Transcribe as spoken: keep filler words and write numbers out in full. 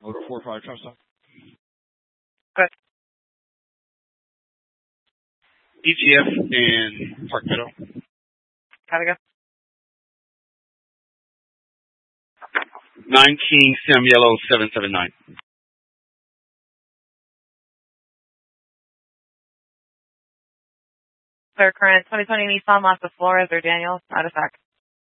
Motor four five truck stop. Good. E T F and Park Meadow. Gotta go. nine King Sam Yellow seven seven nine. Clear current twenty twenty Nissan Mazda Flores or Daniels, out of fact.